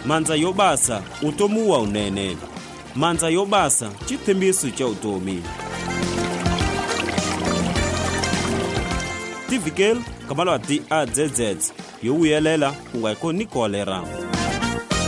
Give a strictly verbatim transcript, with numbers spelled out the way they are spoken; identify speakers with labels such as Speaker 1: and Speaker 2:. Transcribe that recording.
Speaker 1: mandza yo basa utomi wa unene. Mandza yo basa chithembiso cha utomi. Tivikelo kamalwa ti a dzedzedze yo uyelela ungaiko ni kolera.